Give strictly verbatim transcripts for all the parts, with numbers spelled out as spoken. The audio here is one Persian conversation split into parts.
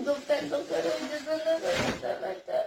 دختر دختر اجازه ندارم.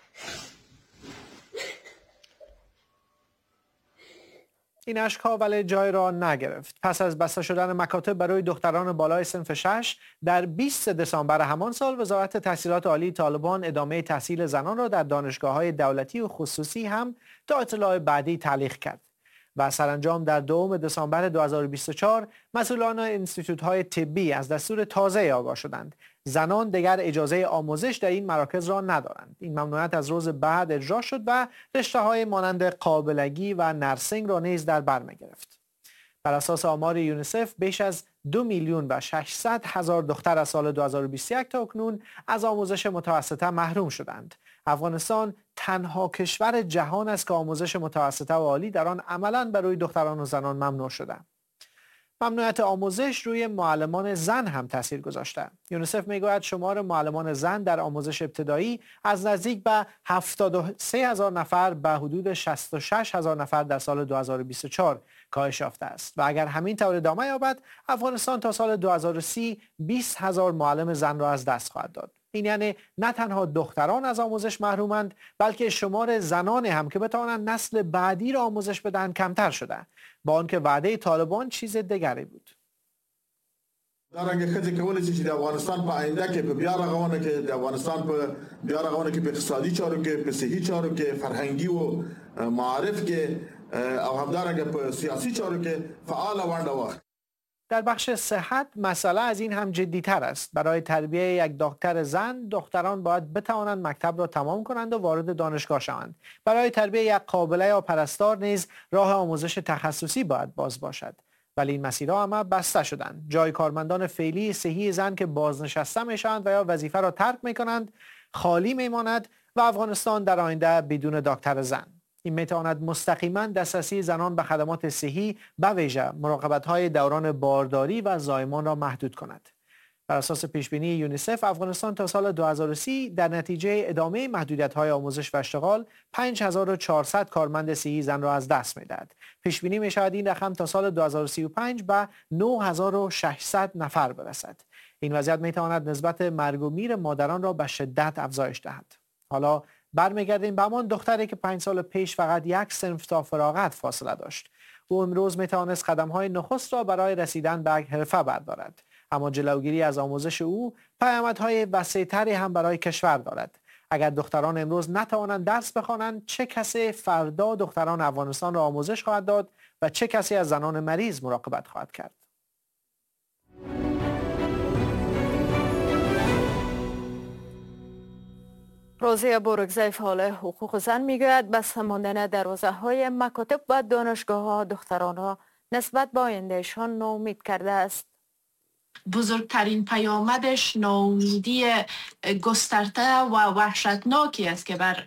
این اشک‌ها ولی جای را نگرفت. پس از بسته شدن مکاتب برای دختران بالای صنف شش در بیست دسامبر همان سال، وزارت تحصیلات عالی طالبان ادامه تحصیل زنان را در دانشگاه‌های دولتی و خصوصی هم تا اطلاع بعدی تعلیق کرد. و سرانجام در دوم دسامبر دو هزار و بیست و چهار مسئولان انستیتوت‌های طبی از دستور تازه آگاه شدند. زنان دیگر اجازه آموزش در این مراکز را ندارند. این ممنوعیت از روز بعد اجرا شد و رشته‌های مانند قابلگی و نرسینگ را نیز در بر می‌گرفت. بر اساس آمار یونیسف بیش از دو میلیون و ششصد هزار دختر از سال دو هزار و بیست و یک تا اکنون از آموزش متوسطه محروم شدند. افغانستان تنها کشور جهان است که آموزش متوسطه و عالی در آن عملاً برای دختران و زنان ممنوع شده. ممنوعیت آموزش روی معلمان زن هم تاثیر گذاشته. یونیسف میگوید شمار معلمان زن در آموزش ابتدایی از نزدیک به هفتاد و سه هزار نفر به حدود شصت و شش هزار نفر در سال دو هزار و بیست و چهار کاهش یافته است و اگر همین طور ادامه یابد افغانستان تا سال دو هزار و سی بیست هزار معلم زن را از دست خواهد داد. این یعنی نه تنها دختران از آموزش محرومند، بلکه شمار زنان هم که بتوانند نسل بعدی را آموزش بدهند کمتر شده، با آنکه وعده طالبان چیز دیگری بود. دارنګ خځې کولای شي چې د افغانستان په آینده کې په بیا رغونه کې د افغانستان په بیا رغونه کې په اقتصادي چارو کې په صحي چارو کې فرهنګي او معارف کې او همدارنګه په سیاسي چارو کې فعال ونډه واخلي. در بخش صحت مسئله از این هم جدی‌تر است. برای تربیت یک دکتر زن، دختران باید بتوانند مکتب را تمام کنند و وارد دانشگاه شوند. برای تربیت یک قابله یا پرستار نیز راه آموزش تخصصی باید باز باشد. ولی این مسیرها همه بسته شدند. جای کارمندان فعلی صحی زن که بازنشسته میشوند و یا وظیفه را ترک میکنند خالی میماند و افغانستان در آینده بدون دکتر زن. این میتواند مستقیما دسترسی زنان به خدمات صحی به ویژه مراقبت‌های دوران بارداری و زایمان را محدود کند. بر اساس پیشبینی یونیسف افغانستان تا سال دو هزار و سی در نتیجه ادامه محدودیت‌های آموزش و اشتغال پنج هزار و چهارصد کارمند صحی زن را از دست می‌دهد. پیشبینی می‌شود این رقم تا سال دو هزار و سی و پنج به نه هزار و ششصد نفر برسد. این وضعیت می‌تواند نسبت مرگ و میر مادران را به شدت افزایش دهد. حالا برمیگردیم به همان دختری که پنج سال پیش فقط یک صنف تا فراغت فاصله داشت. او امروز میتوانست قدم‌های نخست را برای رسیدن به یک حرفه بردارد. اما جلوگیری از آموزش او پیامدهای وسیع‌تری هم برای کشور دارد. اگر دختران امروز نتوانند درس بخوانند، چه کسی فردا دختران افغانستان را آموزش خواهد داد و چه کسی از زنان مریض مراقبت خواهد کرد؟ روزی بورگزای فعال حقوق زن میگوید بسته ماندن دروازه‌های مکاتب و دانشگاه‌ها دختران را نسبت به آیندهشان ناامید کرده است. بزرگترین پیامدش ناامیدی گسترده و وحشتناکی است که بر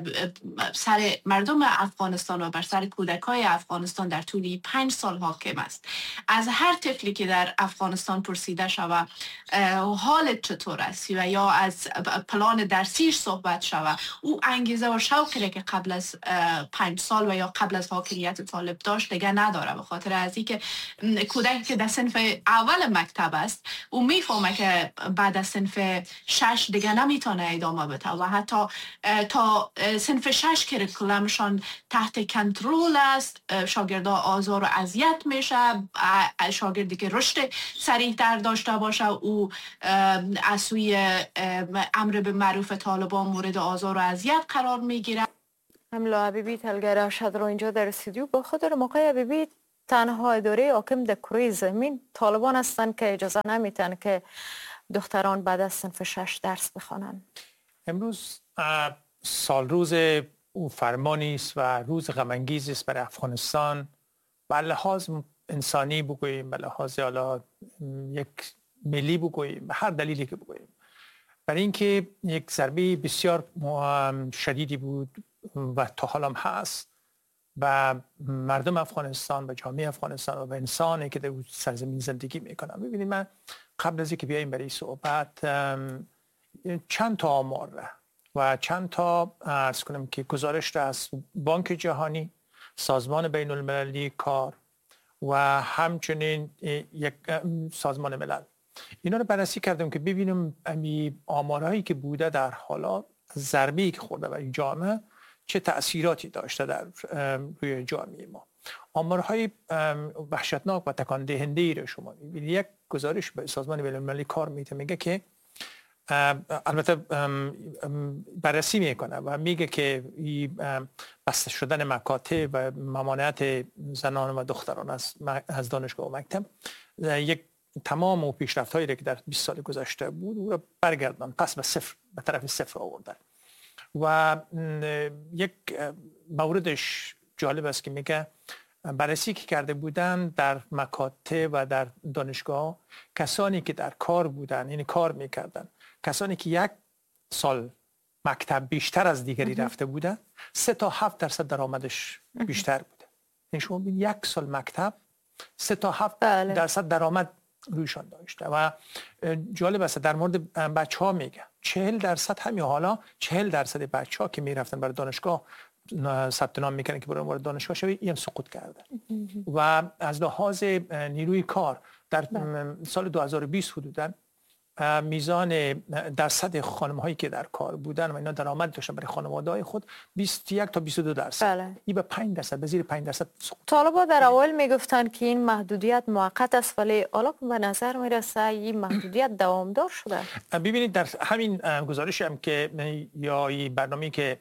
سر مردم افغانستان و بر سر کودکای افغانستان در طول پنج سال حاکم است. از هر طفلی که در افغانستان پرسیده شود حالت چطور است و یا از پلان درسیش صحبت شود، او انگیزه و شوقی که قبل از پنج سال و یا قبل از حاکمیت طالب داشت دیگه نداره، به خاطر از اینکه کودکی که در صنف اول مکتب است او میفهمه که بعد از صنف شش دیگه نمیتونه ادامه بده و حتی تا صنف شش کریکولمشان تحت کنترل است. شاگردا آزار و اذیت میشه. شاگردی که رشد سریعتر داشته باشه او از سوی امر به معروف طالبان مورد آزار و اذیت قرار میگیره. املا حبیبی تلگر شد رو اینجا در استودیو. با خاطر موقع حبیبی تنها اداره حاکم در کره زمین طالبان هستند که اجازه نمیتن که دختران بعد از صنف شش درس بخوانند. امروز سال روز او فرمانی است و روز غم انگیز است برای افغانستان. به لحاظ انسانی بگوییم، به لحاظ حالا یک ملی بگوییم، به هر دلیلی که بگوییم، برای اینکه یک ضربه بسیار شدیدی بود و تا حالا هست و مردم افغانستان و جامعه افغانستان و به انسانی که در سرزمین زندگی میکنن. ببینید من قبل از اینکه بیاییم برای صحبت چند تا آمار و چند تا عرض کنم که گزارش را از بانک جهانی، سازمان بین المللی کار و همچنین یک سازمان ملل اینا رو بررسی کردم که ببینم امی آمارهایی که بوده در حالا ضربه‌ای که خورده برای جامعه چه تأثیراتی داشته در روی جامعه ما. آمارهای وحشتناک و تکان دهنده ای رو شما می‌بینید. یک گزارش به سازمان بین‌المللی کار میته میگه که البته بررسی میکنه و میگه که بسته شدن مکاتب و ممانعت زنان و دختران از از دانشگاه و مکتب یک تمام و پیشرفت هایی که در بیست سال گذشته بود او رو برگردان پس به صفر به طرف صفر آوردن. و یک موردش جالب است که میگه بررسی که کرده بودن در مکاتب و در دانشگاه کسانی که در کار بودن، یعنی کار میکردن، کسانی که یک سال مکتب بیشتر از دیگری رفته بودن، سه تا هفت درصد درآمدش بیشتر بوده. یعنی شما ببینید یک سال مکتب سه تا هفت بله. درصد درآمد رویشان داشته. و جالب است در مورد بچه ها میگه چهل درصد همین حالا چهل درصد بچه ها که میرفتن برای دانشگاه ثبت نام میکنن که برای وارد دانشگاه شوی این سقوط کردن. و از لحاظ نیروی کار در سال دو هزار و بیست حدوداً میزان درصد خانم هایی که در کار بودن و اینا درآمد داشتن برای خانواده های خود بیست و یک تا بیست و دو درصد. بله. این به پنج درصد به زیر پنج درصد سقوط. طالبا در اول میگفتن که این محدودیت موقت است، ولی حالا به نظر میرسه این محدودیت دوامدار شده. ببینید در همین گزارشی هم که یا این برنامه‌ای که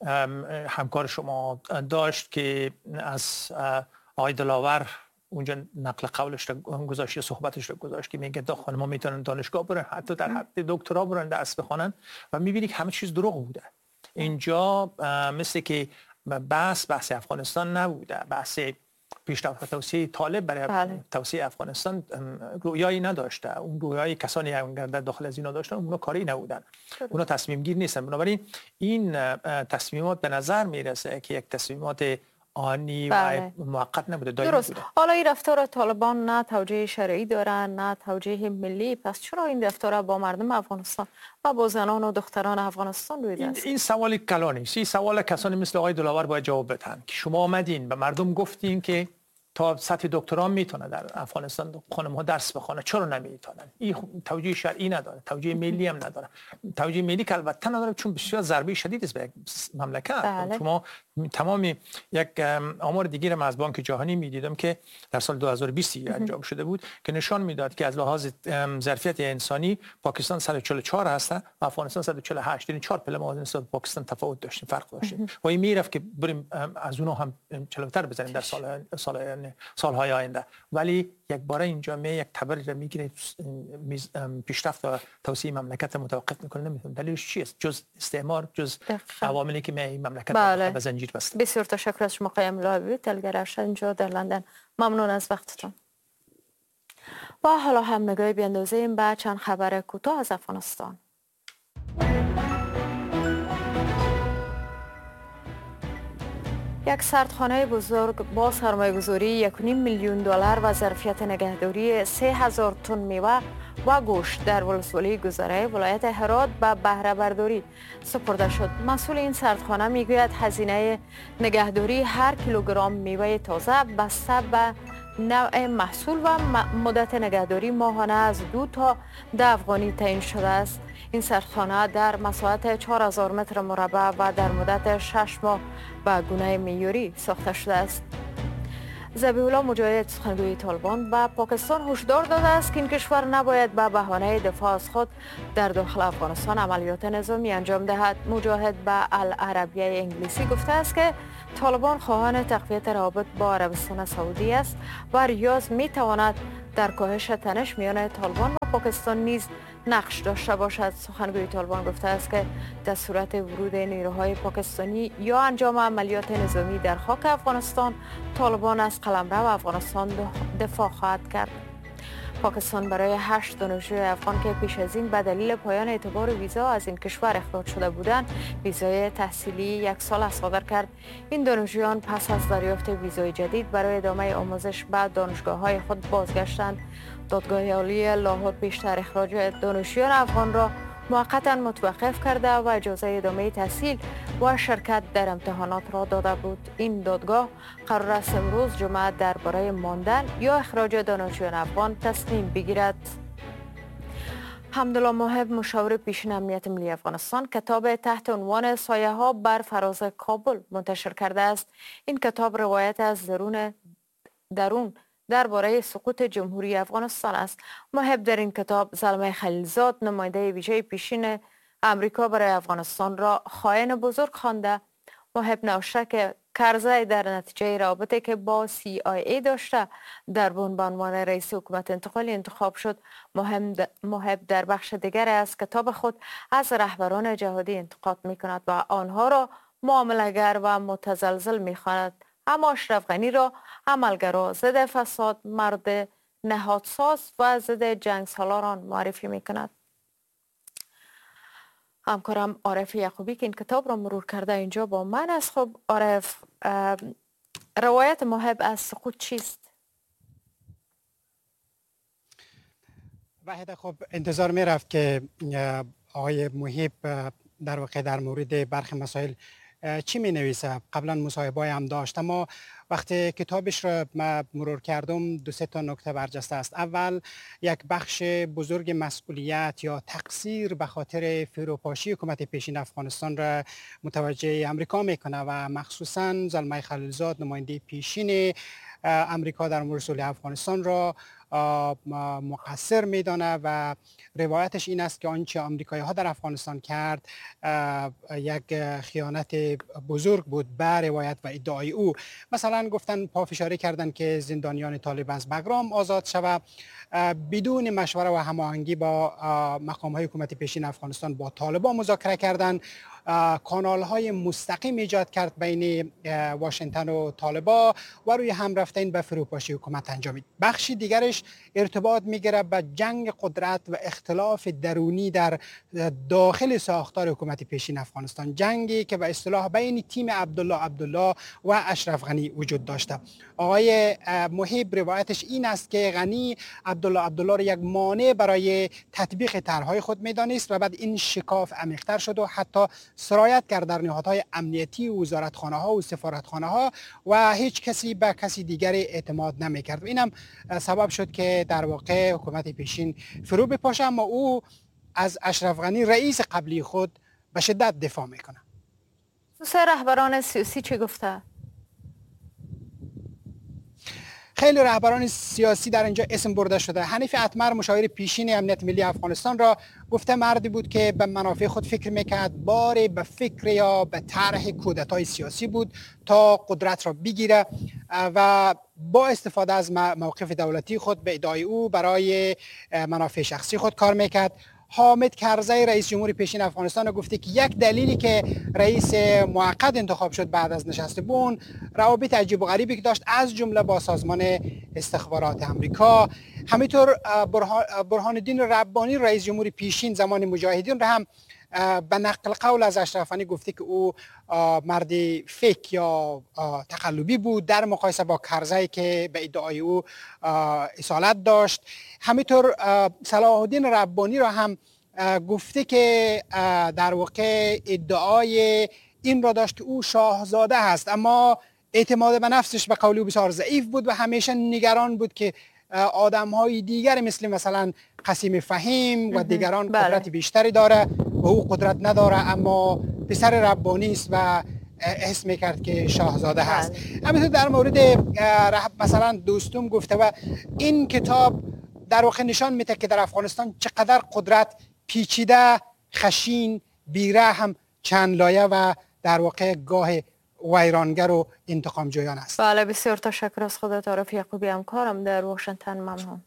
همکار شما داشت که از آقای دلاور اونجا نقل قولش رو گذاشت، صحبتش رو گذاشت که میگه دا خانم‌ها میتونن دانشگاه برن، حتی در حد دکترا برن درس بخونن و میبینی که همه چیز دروغ بوده. اینجا مثل که بحث بحث افغانستان نبوده، بحث پیشرفت و توسعه طالب برای بله. توسعه افغانستان رویایی نداشته. اون رویایی کسانی در داخل از اینا داشتن اونا کاری نبودن، اونا تصمیم گیر نیستن. بنابراین این تصمیمات به نظر میرسه که یک تصمیمات آنی بله. و موقت نبوده، دائمی درست. بوده. حالا این رفتار طالبان نه توجیه شرعی دارن نه توجیه ملی، پس چرا این رفتار با مردم افغانستان و با زنان و دختران افغانستان روی این, است؟ این سوال کلانی است. این سوال کسانی مثل آقای دلاور باید جواب بدن که شما آمدین به مردم گفتین که تا سطح دکترا میتونه در افغانستان خانم‌ها درس بخونه، چرا نمیتونن؟ این توجیه شرعی نداره، توجیه ملی هم نداره. توجیه ملی که البته نداره چون بسیار ضربه شدید است به مملکت. بله. شما تمام یک آمار دیگه ما از بانک جهانی میدیدم که در سال دو هزار و بیست انجام شده بود که نشان میداد که از لحاظ ظرفیت انسانی پاکستان صد و چهل و چهار هست و افغانستان صد و چهل و هشت، یعنی چهار پله ما نسبت پاکستان تفاوت داشتیم، فرق داشتیم. و این میرفت که بریم از اونها هم جلوتر بزنیم در سال سال سالهای آینده. ولی یک باره این جامعه یک تبری را میگیره، پیشرفت و توسعه مملکت متوقف میکنه. نمیتونه. دلیلش چیست جز استعمار، جز عواملی که این مملکت بله. به زنجیر بسته. بسیار تشکر از شما قیم لابی تلگر ارشد اینجا در لندن. ممنون از وقتتون. و حالا هم نگاهی بیندازیم به چند خبر کوتاه از افغانستان. یک سردخانه بزرگ با سرمایه‌گذاری یک و نیم میلیون دلار و ظرفیت نگهداری سه هزار تن میوه و گوشت در ولسوالی گذره ولایت هرات به بهره برداری سپرده شد. مسئول این سردخانه میگوید هزینه نگهداری هر کیلوگرم میوه تازه بسته به نوع محصول و مدت نگهداری ماهانه از دو تا ده افغانی تعیین شده است. این سردخانه در مساحت چهار هزار متر مربع و در مدت شش ماه به گونه معیاری ساخته شده است. ذبیح الله مجاهد سخنگوی طالبان به پاکستان هشدار داده است که این کشور نباید به بهانه دفاع از خود در داخل افغانستان عملیات نظامی انجام دهد. مجاهد به العربیه انگلیسی گفته است که طالبان خواهان تقویت روابط با عربستان سعودی است و ریاض می تواند در کاهش تنش میان طالبان و پاکستان نیز نقش داشته باشد. سخنگوی طالبان گفته است که در صورت ورود نیروهای پاکستانی یا انجام عملیات نظامی در خاک افغانستان، طالبان از قلمرو افغانستان دفاع خواهد کرد. پاکستان برای هشت دانشجوی افغان که پیش از این به دلیل پایان اعتبار ویزا از این کشور اخراج شده بودند ویزای تحصیلی یک ساله صادر کرد. این دانشجویان پس از دریافت ویزای جدید برای ادامه آموزش به دانشگاه‌های خود بازگشتند. دادگاه عالی لاهور پیشتر اخراج دانشجویان افغان را موقتا متوقف کرده و اجازه ادامه تحصیل و شرکت در امتحانات را داده بود. این دادگاه قرار است امروز جمعه درباره ماندن یا اخراج دانشجویان افغان تصمیم بگیرد. حمدالله محب مشاور پیشین امنیت ملی افغانستان کتاب تحت عنوان سایه ها بر فراز کابل منتشر کرده است. این کتاب روایت از درون درون درباره سقوط جمهوری افغانستان است. محب در این کتاب زلمه خلیلزاد نماینده ویژه پیشین امریکا برای افغانستان را خائن بزرگ خوانده. محب نوشته که کرزی در نتیجه رابطه که با سی آی ای داشته در بون به عنوان رئیس حکومت انتقالی انتخاب شد. محب در بخش دیگر از کتاب خود از رهبران جهادی انتقاد می کند و آنها را معامله‌گر و متزلزل می خواند. اما اشرف غنی را عملگرا، ضد فساد، مرد نهادساز و ضد جنگ سالاران معرفی می کند. همکارم عارف یعقوبی که این کتاب را مرور کرده اینجا با من است. خب عارف، روایت محب از سقوط چیست؟ واحد خب انتظار می رفت که آقای محب در واقع در مورد برخی مسائل چی می نویسه. قبلا مصاحبه هم داشت، اما وقتی کتابش را مرور کردم دو سه تا نکته برجسته است. اول، یک بخش بزرگ مسئولیت یا تقصیر به خاطر فروپاشی حکومت پیشین افغانستان را متوجه امریکا میکنه و مخصوصا زلمه خلیلزاد نماینده پیشین امریکا در مورد صلح افغانستان را مقصر میدانه و روایتش این است که آنچه آمریکایی ها در افغانستان کرد یک خیانت بزرگ بود به روایت و ادعای او. مثلا گفتن، پافشاری کردن که زندانیان طالب از بگرام آزاد شود بدون مشوره و هماهنگی با مقام های حکومت پیشین افغانستان با طالبان مذاکره کردن. کانال های مستقیم ایجاد کرد بین واشنگتن و طالبان و روی هم رفتن به فروپاشی حکومت انجامید. بخشی دیگرش ارتباط میگیره به جنگ قدرت و اختلاف درونی در داخل ساختار حکومت پیشین افغانستان، جنگی که به اصطلاح بین تیم عبدالله عبدالله و اشرف غنی وجود داشته. آقای محب روایتش این است که غنی عبدالله عبدالله را یک مانع برای تطبیق طرحهای خود میدانست و بعد این شکاف عمیق‌تر شد و حتی سرایت کرد در نهادهای امنیتی و وزارتخانه ها و سفارتخانه ها و هیچ کسی به کسی دیگری اعتماد نمیکرد. و اینم سبب شد که در واقع حکومت پیشین فرو بپاشه، اما او از اشرف غنی رئیس قبلی خود به شدت دفاع میکنه. سه رهبران سیاسی چی گفته؟ خیلی رهبران سیاسی در اینجا اسم برده شده. حنیف اتمر مشاور پیشین امنیت ملی افغانستان را گفته مردی بود که به منافع خود فکر میکرد، باری به فکر یا به طرح کودتای سیاسی بود تا قدرت را بگیره و با استفاده از موقف دولتی خود به ادعای او برای منافع شخصی خود کار میکرد. حامد کرزی رئیس جمهور پیشین افغانستان گفته که یک دلیلی که رئیس موقت انتخاب شد بعد از نشست بون روابط عجیب و غریبی که داشت، از جمله با سازمان استخبارات امریکا. همینطور برهان الدین ربانی رئیس جمهور پیشین زمان مجاهدین را هم به نقل قول از اشرف غنی گفته که او مردی فیک یا تقلبی بود در مقایسه با کرزی که به ادعای او اصالت داشت. همینطور صلاح الدین ربانی را هم گفته که در واقع ادعای این را داشت که او شاهزاده هست، اما اعتماد به نفسش به قول او بسیار ضعیف بود و همیشه نگران بود که آدم های دیگر مثل مثلا قاسم فهیم و دیگران بله. قدرت بیشتری داره و او قدرت نداره، اما پسر ربانی است و حس میکرد که شاهزاده هست. همینطور در مورد مثلا دوستم گفته و این کتاب در واقع نشان میده که در افغانستان چقدر قدرت پیچیده، خشین، بیرحم، چند لایه و در واقع گاه ویرانگر و انتقام جویان است. بله، بسیار تشکر از خودت عارف یعقوبی، همکارم در واشنگتن. ممنون.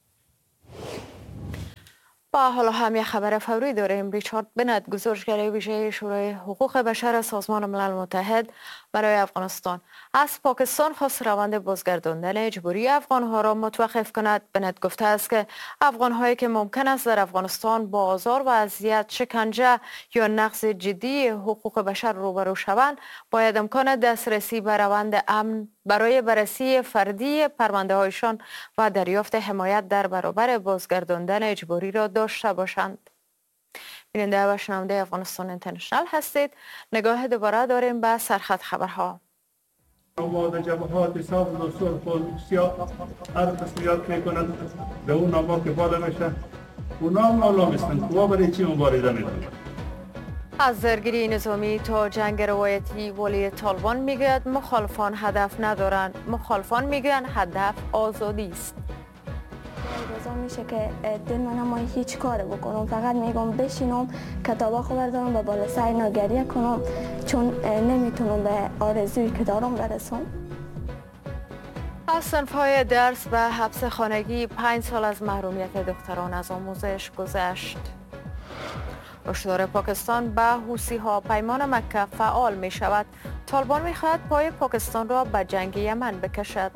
با حالا هم یک خبر فوری داریم. ریچارد بنت، گزارشگر ویژه شورای حقوق بشر سازمان ملل متحد برای افغانستان، از پاکستان خواست روند بازگرداندن اجباری افغانها را متوقف کند. بنت گفته است که افغانهایی که ممکن است در افغانستان با آزار و اذیت، شکنجه یا نقض جدی حقوق بشر روبرو شوند، باید امکان دسترسی به روند امن برای بررسی فردی پرونده هایشان و دریافت حمایت در برابر بازگرداندن اجباری را داشته باشند. بیننده و شنونده افغانستان اینترنشنال هستید. نگاه دوباره داریم به سرخط خبرها. آماده جبهات حساب نصور خود سیاه هر تسلیات میکنند به اون نامه که بالا میشه اونا هم نالام هستند که برای چی مبارزه میکنند. از درگیری نظامی تا جنگ روایتی ولی طالبان میگوید مخالفان هدف ندارند. مخالفان میگویند هدف آزادی است. روزا میشه که دل من ما هیچ کار بکنم، فقط میگم بشینم کتابا خو بردارم و بالا سر اینا گریه کنم، چون نمیتونم به آرزویی که دارم برسم. از صنف‌های درس و حبس خانگی پنج سال از محرومیت دختران از آموزش گذشت. هشدار پاکستان به حوثی ها پیمان مکه فعال می شود. طالبان می خواهد پای پاکستان را به جنگ یمن بکشد.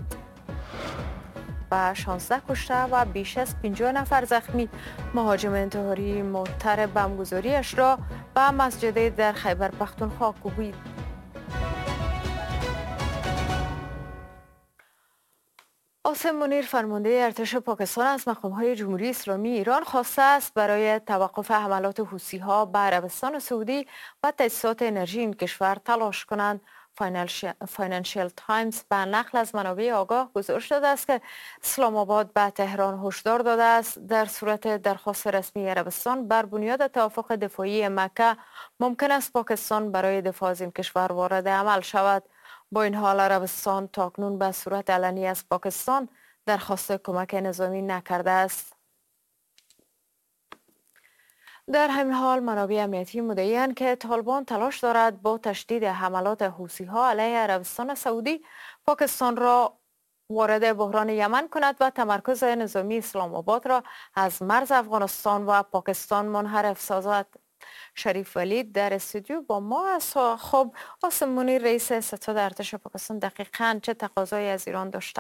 و شانزده کشته و بیش از پنجاه نفر زخمی. مهاجم انتحاری مضطر بمبگذاریش را به مسجد در خیبر پختونخوا کوبید. عاصم منیر فرمانده ارتش پاکستان از مقام‌های جمهوری اسلامی ایران خواسته است برای توقف حملات حوثی‌ها به عربستان سعودی و تأسیسات انرژی این کشور تلاش کنند. فاینانشل تایمز به نقل از منابع آگاه گزارش داده است که اسلام آباد به تهران هشدار داده است در صورت درخواست رسمی عربستان بر بنیاد توافق دفاعی مکه ممکن است پاکستان برای دفاع از این کشور وارد عمل شود. با این حال عربستان تاکنون به صورت علنی از پاکستان درخواست کمک نظامی نکرده است. در همین حال منابع امنیتی مدعی‌اند که طالبان تلاش دارد با تشدید حملات حوثی‌ها علیه عربستان سعودی پاکستان را وارد بحران یمن کند و تمرکز نظامی اسلام آباد را از مرز افغانستان و پاکستان منحرف سازد. شریف ولید در استودیو با ما است. خب عاصم منیر رئیس ستاد ارتش پاکستان دقیقاً چه تقاضایی از ایران داشته؟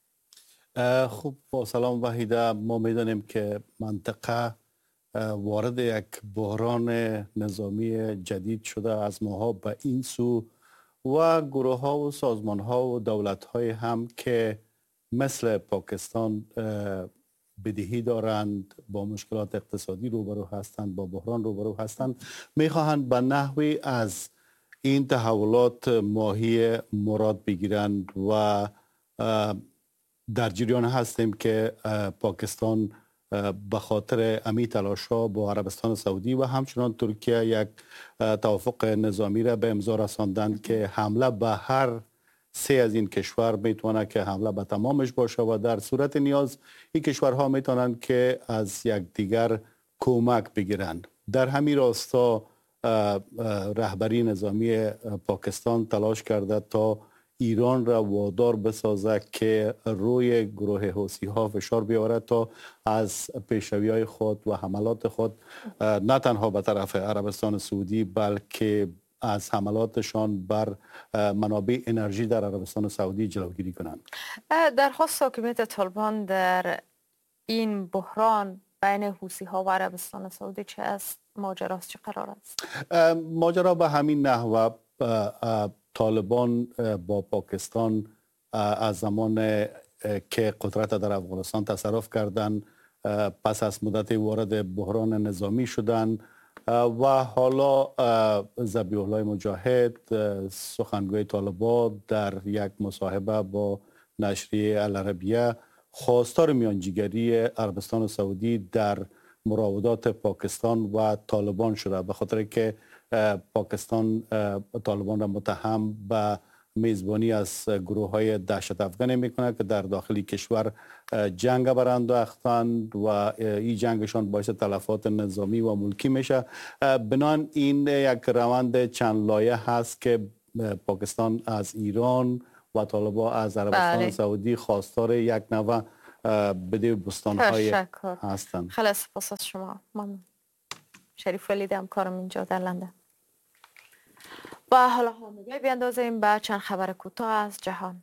خب با سلام وحیده، ما میدانیم که منطقه وارد یک بحران نظامی جدید شده از ماها به این سو و گروه ها و سازمان ها و دولت های هم که مثل پاکستان بدهی دارند، با مشکلات اقتصادی روبرو هستند، با بحران روبرو هستند، میخواهند به نحوی از این تحولات ماهی مراد بگیرند و در جریان هستیم که پاکستان به خاطر امی تلاش ها با عربستان سعودی و همچنان ترکیه یک توافق نظامی را به امضا رساندند که حمله به هر سه از این کشور میتونه که حمله به تمامش باشه و در صورت نیاز این کشورها میتونند که از یک دیگر کمک بگیرند. در همین راستا رهبری نظامی پاکستان تلاش کرده تا ایران را وادار بسازه که روی گروه حوثی ها فشار بیاورد تا از پیشروی های خود و حملات خود نه تنها به طرف عربستان سعودی بلکه از حملاتشان بر منابع انرژی در عربستان سعودی جلوگیری کنند. درخواست حاکمیت طالبان در این بحران بین حوثی ها و عربستان سعودی چه است؟ ماجراست چه قرار است؟ ماجرا به همین نحو طالبان با پاکستان از زمان که قدرت در افغانستان تصرف کردند پس از مدت وارد بحران نظامی شدند و حالا ذبیح الله مجاهد سخنگوی طالبان در یک مصاحبه با نشریه العربیه خواستار میانجیگری عربستان سعودی در مراودات پاکستان و طالبان شده، به خاطر که پاکستان طالبان را متهم به میزبانی از گروه های دهشت افغانی میکنه که در داخلی کشور جنگ برانداختند و این جنگشان باعث تلفات نظامی و ملکی میشه. بنان این یک روند چند لایه هست که پاکستان از ایران و طالبان از عربستان بله. سعودی خواستار یک نوع بده بستان های هستند. خیلی سپاس از شما. ممنون. شریف ولید همکارم اینجا در لندن. و حالا همه بیاندازیم به چند خبر کوتاه از جهان.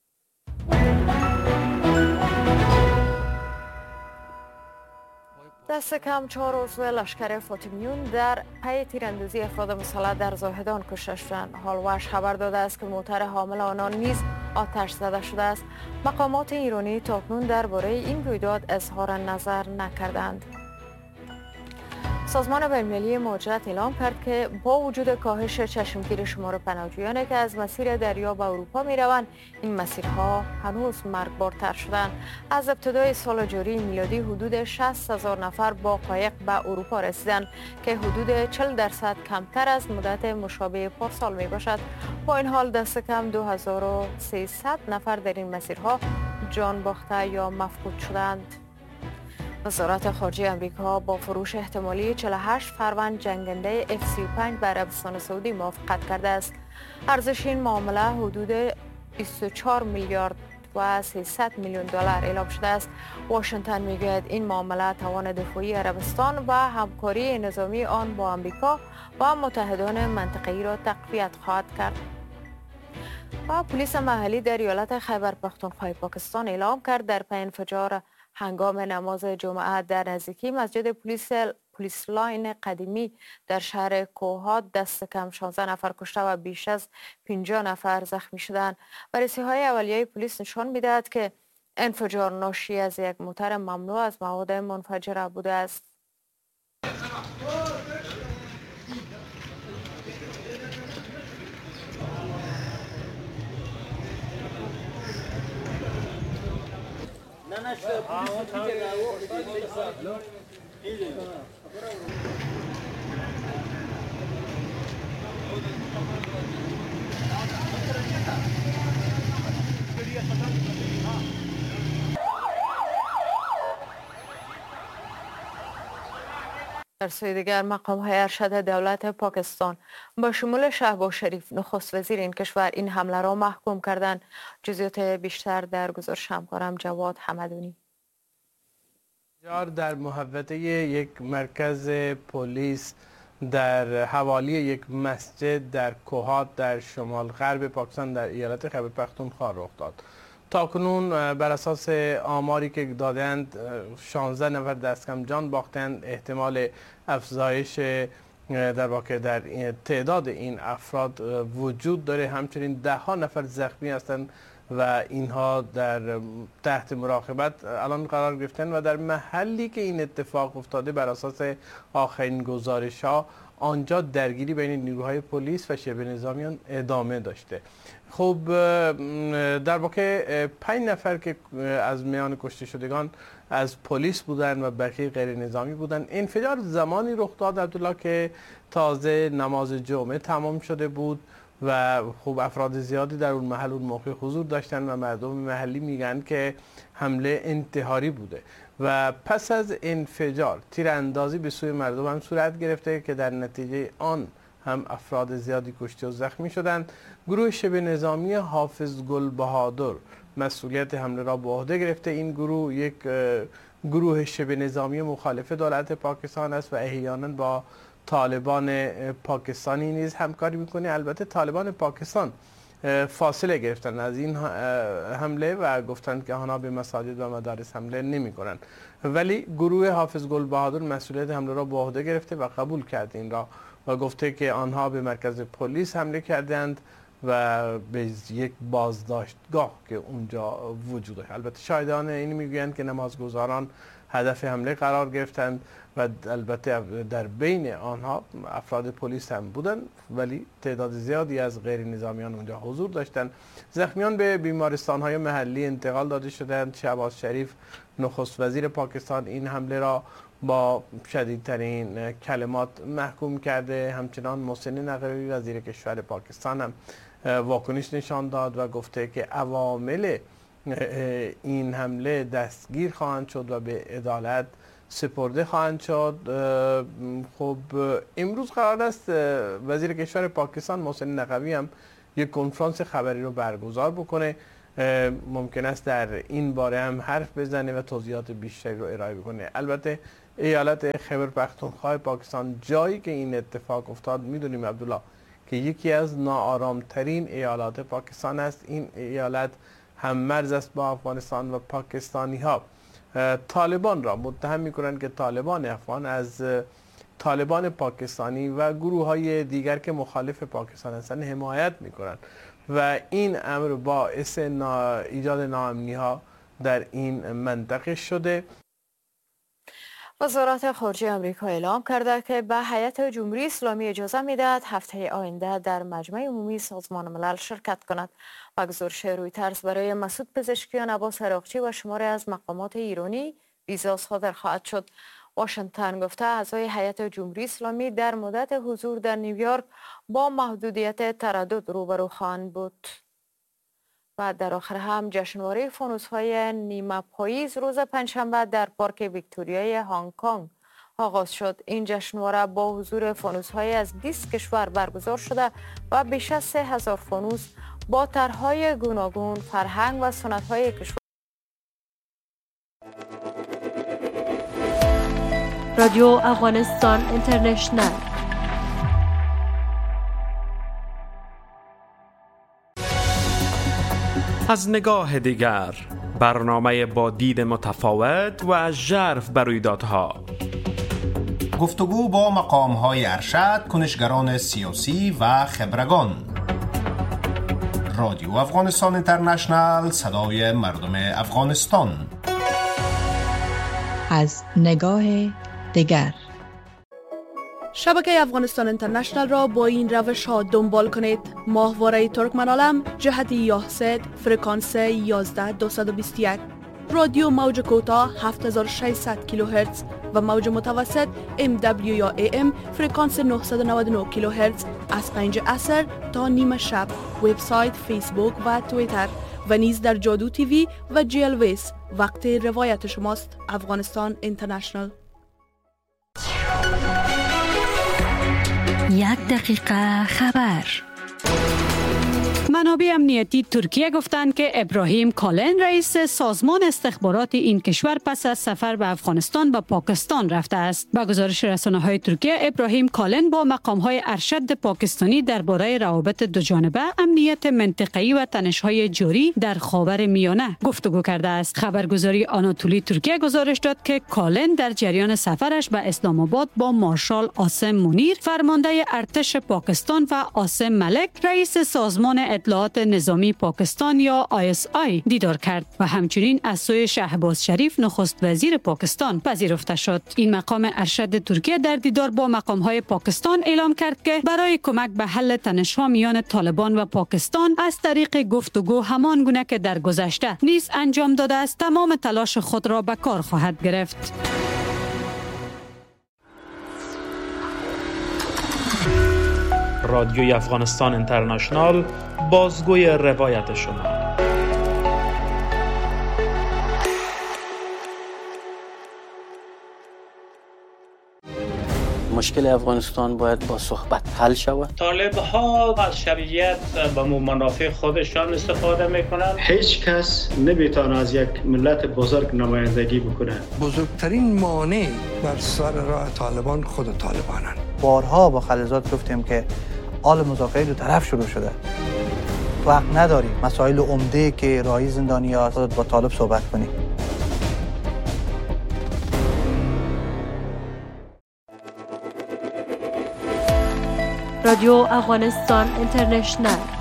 دست کم چهار عضو لشکر فاطمیون در پی تیراندازی افراد مسلح در زاهدان کشته شدند. هالوش خبر داده است که موتر حامل آنان نیز آتش زده شده است. مقامات ایرانی تاکنون درباره این رویداد اظهار نظر نکردند. سازمان بین‌المللی مهاجرت اعلام کرد که با وجود کاهش چشمگیر شمار پناهجویانی که از مسیر دریا به اروپا می‌روند، این مسیرها هنوز مرگبارتر شدند. از ابتدای سال جاری میلادی حدود شصت هزار نفر با قایق به اروپا رسیدند که حدود چهل درصد کمتر از مدت مشابه پارسال میباشد. با این حال دست کم دو هزار و سیصد نفر در این مسیرها جان باخته یا مفقود شدند. وزارت خارجه آمریکا با فروش احتمالی چهل و هشت فروند جنگنده اف سی و پنج به عربستان سعودی موافقت کرده است. ارزش این معامله حدود بیست و چهار میلیارد و سیصد میلیون دلار اعلام شده است. واشنگتن میگوید این معامله توان دفاعی عربستان و همکاری نظامی آن با آمریکا و متحدان منطقه‌ای را تقویت خواهد کرد. و پلیس محلی در ایالت خیبر پختونخوا پاکستان اعلام کرد در پی انفجار هنگام نماز جمعه در نزدیکی مسجد پلیس پلیس لاین قدیمی در شهر کوهات دست کم شانزده نفر کشته و بیش از پنجاه نفر زخمی شدند. بررسی‌های اولیه پلیس نشان می‌دهد که انفجار ناشی از یک موتر ممنوع از مواد منفجره بوده است. در سوی دیگر مقام های ارشد دولت پاکستان با شمول شهباز شریف نخست وزیر این کشور این حمله را محکوم کردند. جزئیات بیشتر در گزارش همکارم جواد حمدونی. در محوطه یک مرکز پلیس در حوالی یک مسجد در کوهات در شمال غرب پاکستان در ایالت خیبر پختونخوا رخ داد. تاکنون بر اساس آماری که دادند شانزده نفر دست کم جان باختند. احتمال افزایش در واقع در تعداد این افراد وجود داره. همچنین ده ها نفر زخمی هستند و اینها در تحت مراقبت الان قرار گرفتن و در محلی که این اتفاق افتاده بر اساس آخرین گزارش ها آنجا درگیری بین نیروهای پلیس و شبه نظامیان ادامه داشته. خب در واقع پنج نفر که از میان کشته شدگان از پلیس بودن و بقیه غیر نظامی بودن. انفجار زمانی رخ داد عبدالله که تازه نماز جمعه تمام شده بود و خب افراد زیادی در اون محل اون موقع حضور داشتن و مردم محلی میگن که حمله انتحاری بوده و پس از انفجار تیراندازی به سوی مردم هم صورت گرفته که در نتیجه آن هم افراد زیادی کشته و زخمی شدند. گروه شبه نظامی حافظ گل بهادر مسئولیت حمله را به عهده گرفته. این گروه یک گروه شبه نظامی مخالف دولت پاکستان است و احیانا با طالبان پاکستانی نیز همکاری میکنه. البته طالبان پاکستان فاصله گرفتن از این حمله و گفتند که آنها به مساجد و مدارس حمله نمی کنند، ولی گروه حافظ گل بهادر مسئولیت حمله را به عهده گرفته و قبول کرده این را و گفته که آنها به مرکز پلیس حمله کردند و به یک بازداشتگاه که اونجا وجود داشت. البته شاهدان این میگویند که نمازگزاران هدف حمله قرار گرفتند و البته در بین آنها افراد پلیس هم بودند ولی تعداد زیادی از غیر نظامیان اونجا حضور داشتند. زخمیان به بیمارستان‌های محلی انتقال داده شدند. شهباز شریف نخست وزیر پاکستان این حمله را با شدیدترین کلمات محکوم کرده. همچنان محسن نقوی وزیر کشور پاکستان هم واکنش نشان داد و گفته که عوامل این حمله دستگیر خواهند شد و به عدالت سپرده خواهند شد. خب امروز قرار است وزیر کشور پاکستان محسن نقوی هم یک کنفرانس خبری رو برگزار بکنه. ممکن است در این باره هم حرف بزنه و توضیحات بیشتری رو ارائه بکنه. البته ایالت خیبر پختونخوا پاکستان جایی که این اتفاق افتاد میدونیم عبدالله که یکی از ناآرامترین ایالات پاکستان است. این ایالت هم مرز است با افغانستان و پاکستانی ها طالبان را متهم میکنند که طالبان افغان از طالبان پاکستانی و گروه های دیگر که مخالف پاکستان هستند حمایت میکنند و این امر باعث نا... ایجاد ناامنی ها در این منطقه شده. وزارت خارجه آمریکا اعلام کرده که به هیئت جمهوری اسلامی اجازه میدهد هفته آینده در مجمع عمومی سازمان ملل شرکت کند. با گزارش رویترز برای مسعود پزشکیان، عباس عراقچی و شماری از مقامات ایرانی ویزا صادر خواهد شد. واشنگتن گفته اعضای هیئت جمهوری اسلامی در مدت حضور در نیویورک با محدودیت تردد روبرو خواهند بود. و در آخر هم جشنواره فانوس‌های نیمه پاییز روز پنجشنبه در پارک ویکتوریای هنگ کنگ آغاز شد. این جشنواره با حضور فانوس‌های از بیست کشور برگزار شده و بیش از سه هزار فانوس با طرح‌های گوناگون، فرهنگ و سنت‌های کشور. رادیو افغانستان اینترنشنل. از نگاه دیگر، برنامه با دید متفاوت و ژرف بر رویدادها. گفتگو با مقام‌های ارشد، کنشگران سیاسی و خبرگان. رادیو افغانستان اینترنشنل، صدای مردم افغانستان. از نگاه دیگر، شبکه افغانستان اینترنشنل را با این روش ها دنبال کنید: ماهواره ترکمن عالم جهت یاهسد، فرکانس یازده دویست و بیست و یک، رادیو موج کوتاه هفت هزار و ششصد کیلوهرتز و موج متوسط ام دبلیو یا ای ام فرکانس نهصد و نود و نه کیلوهرتز از پنج عصر تا نیمه شب. وبسایت، فیسبوک و توییتر و نیز در جادو تیوی و جی ال ویس. وقت روایت شماست. افغانستان اینترنشنل. یک دقیقه خبر. منابع امنیتی ترکیه گفتند که ابراهیم کالن رئیس سازمان استخبارات این کشور پس از سفر به افغانستان و پاکستان رفته است. با گزارش رسانه‌های ترکیه، ابراهیم کالن با مقام‌های ارشد پاکستانی درباره روابط دوجانبه، امنیت منطقه‌ای و تنش‌های جاری در خاور میانه گفتگو کرده است. خبرگزاری آناتولی ترکیه گزارش داد که کالن در جریان سفرش به اسلام آباد با مارشال عاصم منیر، فرمانده ارتش پاکستان، و عاصم ملک، رئیس سازمان اطلاعات نظامی پاکستان یا آی اس آی دیدار کرد و همچنین از سوی شهباز شریف، نخست وزیر پاکستان، پذیرفته شد. این مقام ارشد ترکیه در دیدار با مقام‌های پاکستان اعلام کرد که برای کمک به حل تنش‌ها میان طالبان و پاکستان از طریق گفتگو، همان گونه که در گذشته نیز انجام داده است، تمام تلاش خود را به کار خواهد گرفت. رادیوی افغانستان اینترنشنال، بازگوی روایت شما. مشکل افغانستان باید با صحبت حل شود. طالب ها از شرعیت به منافع خودشان استفاده میکنند. هیچ کس نمیتونه از یک ملت بزرگ نمایندگی بکنه. بزرگترین مانع بر سر راه طالبان خود طالبانند. بارها با خلیزات گفتیم که حال مذاکره دو طرف شروع شده. تو حق نداری مسائل عمده که راهی زندانی‌ها خودت با طالب صحبت کنی. رادیو افغانستان اینترنشنل.